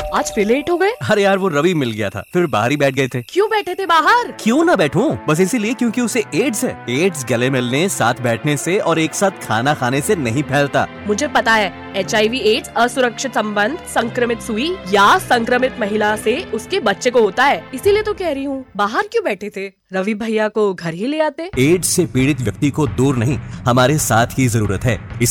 आज फिर लेट हो गए। अरे यार वो रवि मिल गया था, फिर बाहर ही बैठ गए थे। क्यों बैठे थे बाहर? क्यों ना बैठूं, बस इसीलिए क्योंकि उसे एड्स है। एड्स गले मिलने, साथ बैठने से और एक साथ खाना खाने से नहीं फैलता। मुझे पता है, HIV एड्स असुरक्षित संबंध, संक्रमित सुई या संक्रमित महिला से उसके बच्चे को होता है। इसीलिए तो कह रही हूँ, बाहर क्यों बैठे थे? रवि भैया को घर ही ले आते। एड्स से पीड़ित व्यक्ति को दूर नहीं, हमारे साथ की जरूरत है।